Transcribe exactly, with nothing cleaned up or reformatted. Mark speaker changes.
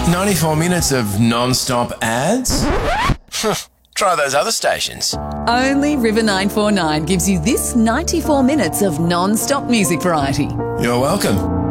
Speaker 1: ninety-four minutes of non-stop ads? Try those other stations.
Speaker 2: Only River nine four nine gives you this ninety-four minutes of non-stop music variety.
Speaker 1: You're welcome.